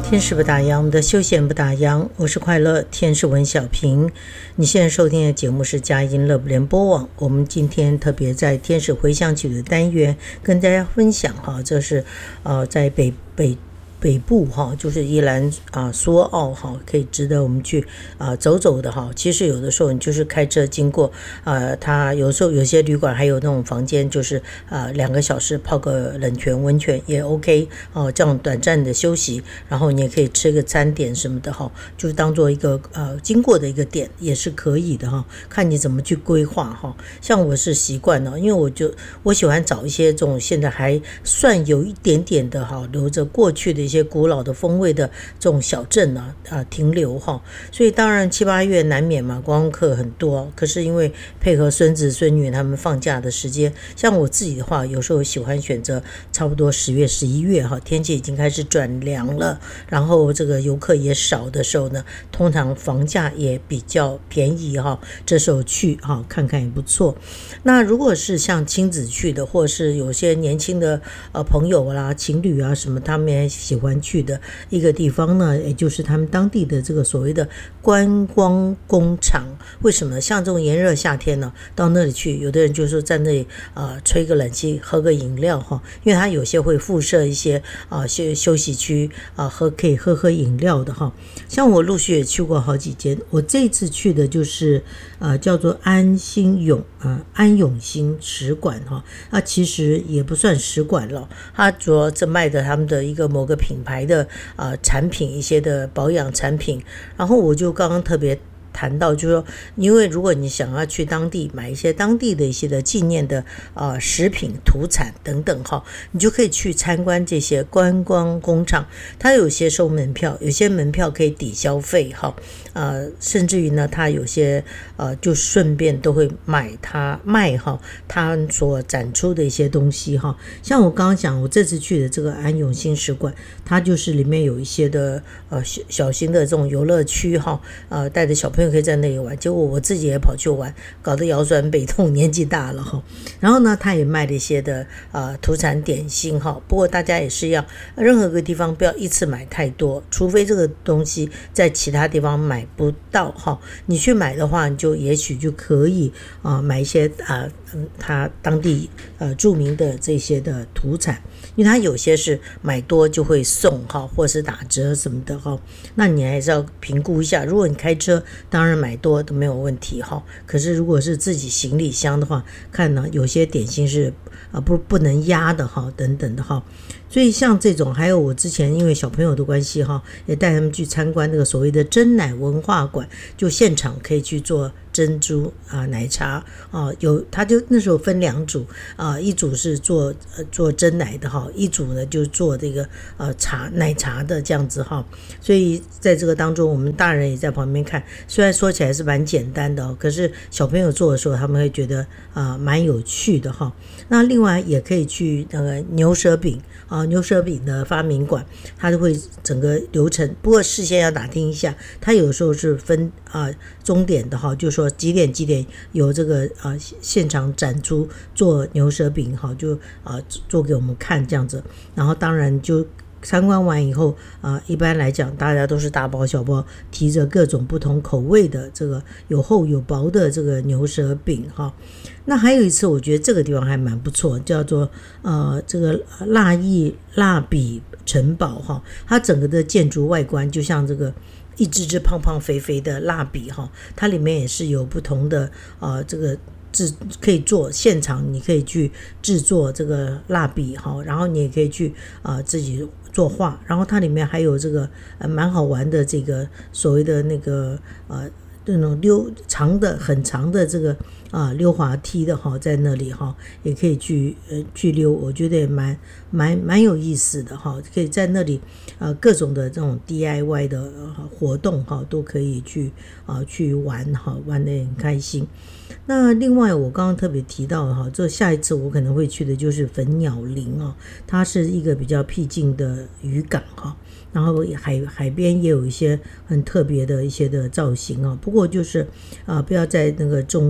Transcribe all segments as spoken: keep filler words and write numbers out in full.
天使不打烊，我们的休闲不打烊，我是快乐天使文小平。你现在收听的节目是佳音乐联播网。我们今天特别在天使回响曲的单元跟大家分享哈，这是呃在北北。北部哈，就是宜兰啊、苏澳哈，可以值得我们去啊、走走的哈。其实有的时候你就是开车经过，呃，它有时候有些旅馆还有那种房间，就是啊两个小时泡个冷泉温泉也 OK 哦，这样短暂的休息，然后你也可以吃个餐点什么的哈，就是当做一个呃经过的一个点也是可以的哈，看你怎么去规划哈。像我是习惯了，因为我就我喜欢找一些这种现在还算有一点点的哈，留着过去的一些古老的风味的这种小镇啊，啊停留哈，所以当然七八月难免嘛，观光客很多。可是因为配合孙子孙女他们放假的时间，像我自己的话，有时候喜欢选择差不多十月、十一月哈，天气已经开始转凉了，然后这个游客也少的时候呢，通常房价也比较便宜哈，这时候去哈看看也不错。那如果是像亲子去的，或是有些年轻的呃朋友啦、情侣啊什么，他们也喜欢去的一个地方呢，也就是他们当地的这个所谓的观光工厂。为什么像这种炎热夏天呢，到那里去，有的人就说在那里呃吹个冷气，喝个饮料哈，因为它有些会附设一些啊、呃、休休息区啊、呃，喝可以喝喝饮料的哈。像我陆续也去过好几间，我这次去的就是呃叫做安心永啊、呃、安永新食馆哈，那其实也不算食馆了，它主要是卖的他们的一个某个品牌的啊、呃、产品，一些的保养产品。然后我就刚刚特别谈到，就是说，因为如果你想要去当地买一些当地的一些的纪念的呃食品、土产等等哈，你就可以去参观这些观光工厂。它有些收门票，有些门票可以抵消费哈，呃，甚至于呢，它有些呃就顺便都会买它卖哈，它所展出的一些东西哈。像我刚刚讲，我这次去的这个安永新食馆，它就是里面有一些的呃小小型的这种游乐区哈，呃，带着小朋友可以在那里玩，结果我自己也跑去玩，搞得腰酸背痛，年纪大了哈。然后呢，他也卖了一些的呃土产点心哈。不过大家也是一样，任何个地方不要一次买太多，除非这个东西在其他地方买不到哈。你去买的话，你就也许就可以啊、呃、买一些啊嗯他当地呃著名的这些的土产，因为他有些是买多就会送哈，或是打折什么的哈。那你还是要评估一下，如果你开车，当然买多都没有问题哈。可是如果是自己行李箱的话，看呢有些点心是啊不不能压的哈，等等的哈。所以像这种，还有我之前因为小朋友的关系哈，也带他们去参观这个所谓的珍奶文化馆，就现场可以去做珍珠啊奶茶啊，有他就那时候分两组啊，一组是做呃做珍奶的哈，一组呢就做这个呃茶奶茶的这样子哈。所以在这个当中，我们大人也在旁边看，虽然说起来是蛮简单的哦，可是小朋友做的时候，他们会觉得啊蛮有趣的哈。那另外也可以去那个牛舌饼啊，牛舌饼的发明馆，它就会整个流程，不过事先要打听一下，它有时候是分啊终点的哈，就说几点几点有这个啊现场展出做牛舌饼哈，就啊做给我们看这样子，然后当然就参观完以后啊，一般来讲大家都是大包小包提着各种不同口味的这个有厚有薄的这个牛舌饼哈。那还有一次我觉得这个地方还蛮不错，叫做呃这个蜡艺蜡笔城堡哈，它整个的建筑外观就像这个一只只胖胖肥肥的蜡笔哈，它里面也是有不同的呃这个制可以做现场，你可以去制作这个蜡笔哈，然后你也可以去啊、呃、自己作画，然后它里面还有这个呃蛮好玩的这个所谓的那个呃那种溜长的很长的这个啊溜滑梯的哈，在那里哈也可以去呃去溜，我觉得也蛮蛮蛮有意思的哈，可以在那里呃各种的这种 D I Y 的、呃、活动哈都可以去啊、呃、去玩哈，玩得很开心。那另外我刚刚特别提到哈，这下一次我可能会去的就是粉鸟林啊，它是一个比较僻静的渔港哈，然后海海边也有一些很特别的一些的造型啊，不过就是啊、呃、不要在那个中午的时候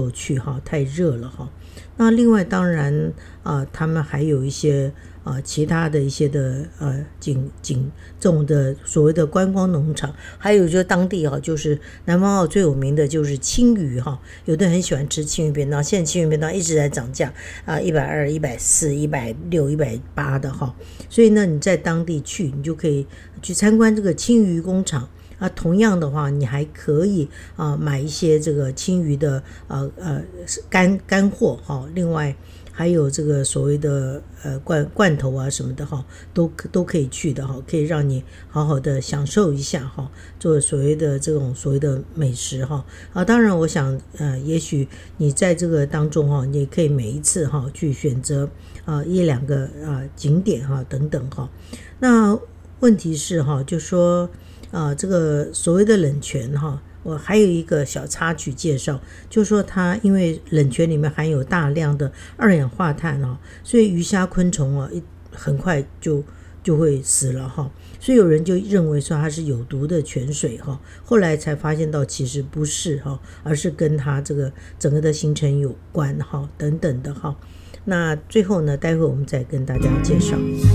候去哈，太热了哈。那另外当然啊、呃，他们还有一些啊、呃、其他的一些的呃景景这种的所谓的观光农场，还有就当地哈、啊，就是南方澳最有名的就是青鱼哈，有的人很喜欢吃青鱼便当，现在青鱼便当一直在涨价啊，一百二、一百四、一百六、一百八的哈，所以呢你在当地去，你就可以去参观这个青鱼工厂。啊，同样的话，你还可以啊买一些这个青鱼的呃呃干干货哈，另外还有这个所谓的呃罐罐头啊什么的哈，都都可以去的哈，可以让你好好的享受一下哈，做所谓的这种所谓的美食哈啊，当然我想呃，也许你在这个当中哈，你也可以每一次哈去选择啊一两个啊景点哈等等哈，那问题是哈，就说。啊，这个所谓的冷泉哈，我还有一个小插曲介绍，就是说它因为冷泉里面含有大量的二氧化碳啊，所以鱼虾昆虫啊很快就就会死了哈，所以有人就认为说它是有毒的泉水哈，后来才发现到其实不是哈，而是跟它这个整个的形成有关哈等等的哈。那最后呢，待会我们再跟大家介绍。